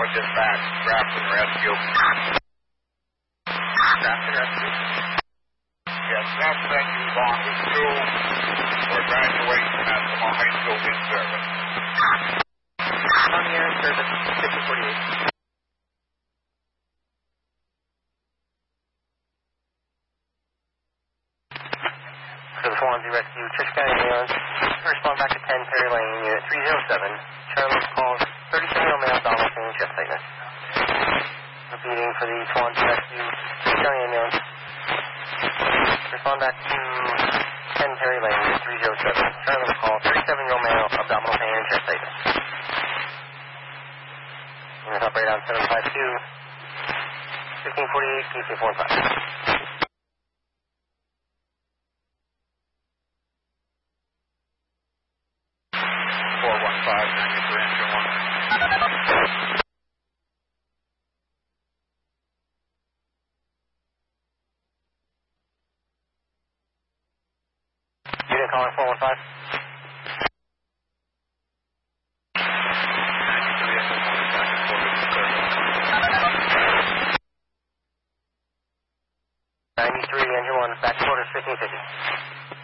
dispatch, Grafton Rescue. Grafton Rescue? Yes, next venue's on with school for graduation at the High School in service. On the air in service, 5048. For the 410 Rescue, Church County Ambulance, respond back to 10 Perry Lane, Unit 307. Charlie calls 37-year-old male, abdominal pain and chest tightness. Repeating for the 410 Rescue, Church County Ambulance, respond back to 10 Perry Lane, Unit 307. Charlie call 37-year-old male, abdominal pain and chest tightness. Unit operator on 752, 1548, KC45. 93, engine 1, back quarters 1550.